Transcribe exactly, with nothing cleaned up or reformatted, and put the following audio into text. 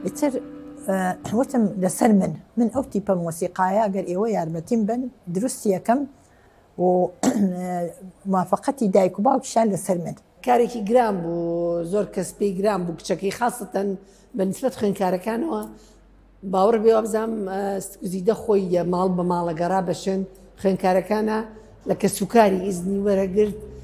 ئیتر وتم لەسەر من من ئەو تیپە مۆسیقایە ئەگەر ئێوە یارمەتیم بن دروستی یەکەم و موافقەتی دایک و باوکیشان لەسەر من. کارێکی گران بوو، زۆر کەس پێی گران بوو کچەکەی خاستەن بە نسبەت خوێندکارەکانەوە باوەڕ بێ وابزانام گزیدە خۆی ماڵ بە ماڵەگەڕا بەشن خوێندکارەکانە لە کە سوکاری ئیزنی وەرەگرت